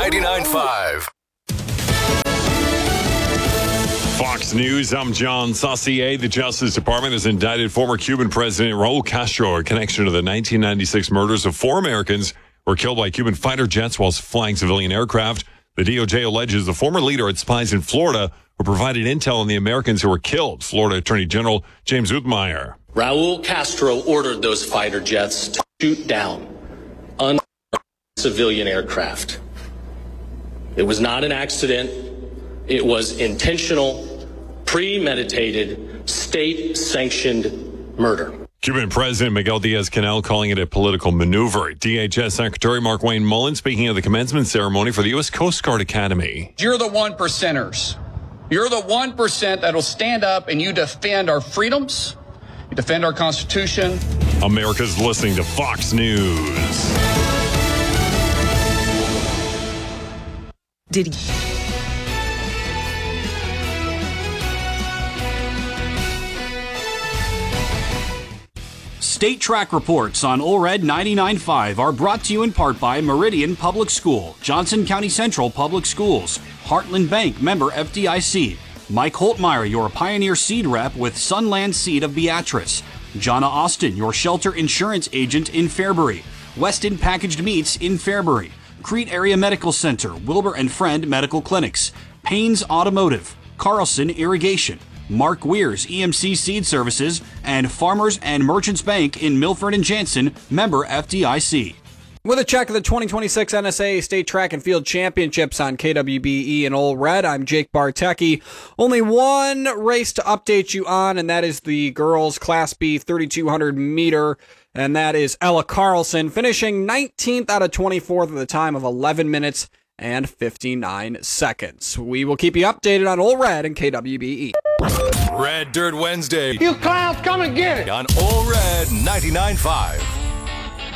99.5. Fox News, I'm John Saucier. The Justice Department has indicted former Cuban President Raul Castro in connection to the 1996 murders of 4 Americans who were killed by Cuban fighter jets while flying civilian aircraft. The DOJ alleges the former leader had spies in Florida who provided intel on the Americans who were killed. Florida Attorney General James Uthmeier. Raul Castro ordered those fighter jets to shoot down unarmed civilian aircraft. It was not an accident. It was intentional, premeditated, state-sanctioned murder. Cuban President Miguel Diaz-Canel calling it a political maneuver. DHS Secretary Markwayne Mullin speaking of the commencement ceremony for the U.S. Coast Guard Academy. You're the 1%ers. You're the 1% that'll stand up and you defend our freedoms, you defend our Constitution. America's listening to Fox News. Did State track reports on OLRED 99.5 are brought to you in part by Meridian Public School, Johnson County Central Public Schools, Heartland Bank, member FDIC, Mike Holtmeyer, your Pioneer Seed Rep with Sunland Seed of Beatrice, Jonna Austin, your shelter insurance agent in Fairbury, Weston Packaged Meats in Fairbury, Crete Area Medical Center, Wilbur and Friend Medical Clinics, Paynes Automotive, Carlson Irrigation, Mark Weir's EMC Seed Services, and Farmers and Merchants Bank in Milford and Jansen, member FDIC. With a check of the 2026 NSA State Track and Field Championships on KWBE and OLRED, I'm Jake Bartecki. Only one race to update you on, and that is the girls' Class B 3,200 meter, and that is Ella Carlson, finishing 19th out of 24th at the time of 11 minutes and 59 seconds. We will keep you updated on OLRED and KWBE. Red Dirt Wednesday. You clowns, come and get it. On OLRED 99.5.